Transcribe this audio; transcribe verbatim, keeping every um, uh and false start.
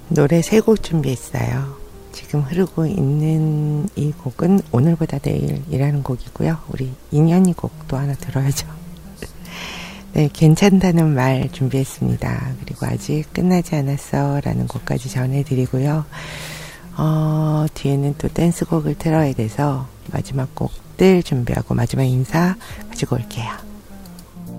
노래 세 곡 준비했어요. 지금 흐르고 있는 이 곡은 오늘보다 내일이라는 곡이고요. 우리 인연이 곡도 하나 들어야죠. 네, 괜찮다는 말 준비했습니다. 그리고 아직 끝나지 않았어 라는 곡까지 전해드리고요. 어, 뒤에는 또 댄스곡을 틀어야 돼서 마지막 곡들 준비하고 마지막 인사 가지고 올게요.